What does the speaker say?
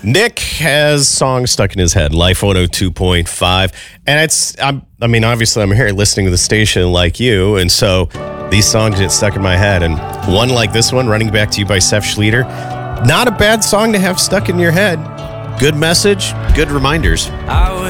Nick has songs stuck in his head, Life 102.5. And obviously I'm here listening to the station like you. And so these songs get stuck in my head. And one like this one, Running Back to You by Seth Schleter, not a bad song to have stuck in your head. Good message, good reminders. I was